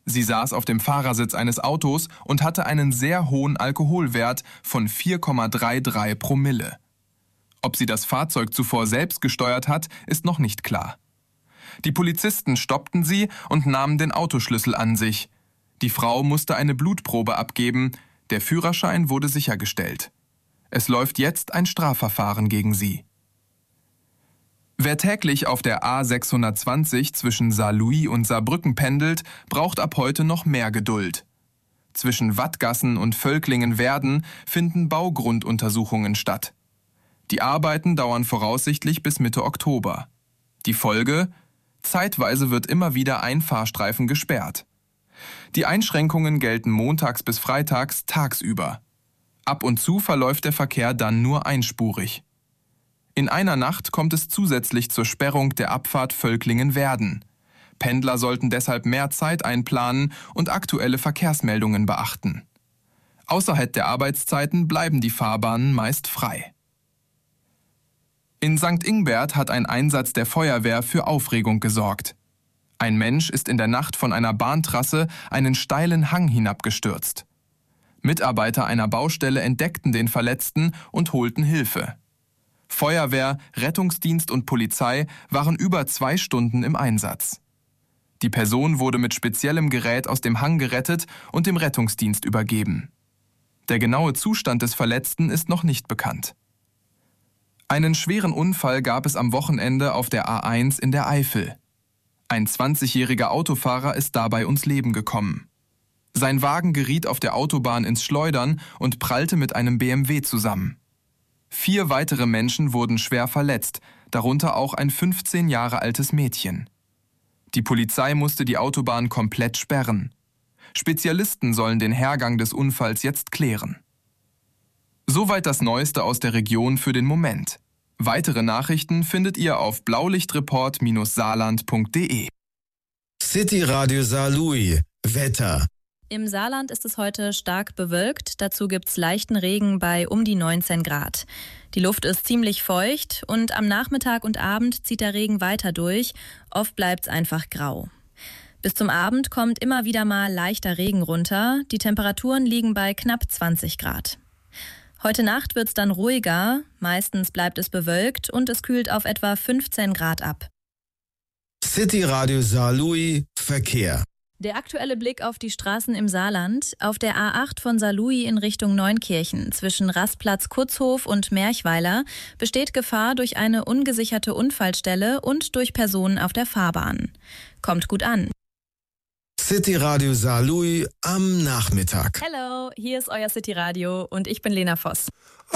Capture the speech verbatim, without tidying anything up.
Sie saß auf dem Fahrersitz eines Autos und hatte einen sehr hohen Alkoholwert von vier Komma dreiunddreißig Promille. Ob sie das Fahrzeug zuvor selbst gesteuert hat, ist noch nicht klar. Die Polizisten stoppten sie und nahmen den Autoschlüssel an sich. Die Frau musste eine Blutprobe abgeben, der Führerschein wurde sichergestellt. Es läuft jetzt ein Strafverfahren gegen sie. Wer täglich auf der A sechshundertzwanzig zwischen Saarlouis und Saarbrücken pendelt, braucht ab heute noch mehr Geduld. Zwischen Wattgassen und Völklingen-Werden finden Baugrunduntersuchungen statt. Die Arbeiten dauern voraussichtlich bis Mitte Oktober. Die Folge? Zeitweise wird immer wieder ein Fahrstreifen gesperrt. Die Einschränkungen gelten montags bis freitags tagsüber. Ab und zu verläuft der Verkehr dann nur einspurig. In einer Nacht kommt es zusätzlich zur Sperrung der Abfahrt Völklingen-Werden. Pendler sollten deshalb mehr Zeit einplanen und aktuelle Verkehrsmeldungen beachten. Außerhalb der Arbeitszeiten bleiben die Fahrbahnen meist frei. In Sankt Ingbert hat ein Einsatz der Feuerwehr für Aufregung gesorgt. Ein Mensch ist in der Nacht von einer Bahntrasse einen steilen Hang hinabgestürzt. Mitarbeiter einer Baustelle entdeckten den Verletzten und holten Hilfe. Feuerwehr, Rettungsdienst und Polizei waren über zwei Stunden im Einsatz. Die Person wurde mit speziellem Gerät aus dem Hang gerettet und dem Rettungsdienst übergeben. Der genaue Zustand des Verletzten ist noch nicht bekannt. Einen schweren Unfall gab es am Wochenende auf der A eins in der Eifel. Ein zwanzigjähriger Autofahrer ist dabei ums Leben gekommen. Sein Wagen geriet auf der Autobahn ins Schleudern und prallte mit einem B M W zusammen. Vier weitere Menschen wurden schwer verletzt, darunter auch ein fünfzehn Jahre altes Mädchen. Die Polizei musste die Autobahn komplett sperren. Spezialisten sollen den Hergang des Unfalls jetzt klären. Soweit das Neueste aus der Region für den Moment. Weitere Nachrichten findet ihr auf blaulichtreport Saarland punkt de. City Radio Saarlouis. Wetter. Im Saarland ist es heute stark bewölkt. Dazu gibt's leichten Regen bei um die neunzehn Grad. Die Luft ist ziemlich feucht und am Nachmittag und Abend zieht der Regen weiter durch. Oft bleibt's einfach grau. Bis zum Abend kommt immer wieder mal leichter Regen runter. Die Temperaturen liegen bei knapp zwanzig Grad. Heute Nacht wird's dann ruhiger. Meistens bleibt es bewölkt und es kühlt auf etwa fünfzehn Grad ab. City Radio Saarlouis Verkehr. Der aktuelle Blick auf die Straßen im Saarland. Auf der A acht von Saarlouis in Richtung Neunkirchen zwischen Rastplatz Kutzhof und Merchweiler besteht Gefahr durch eine ungesicherte Unfallstelle und durch Personen auf der Fahrbahn. Kommt gut an. City Radio Saarlouis am Nachmittag. Hallo, hier ist euer City Radio und ich bin Lena Voss.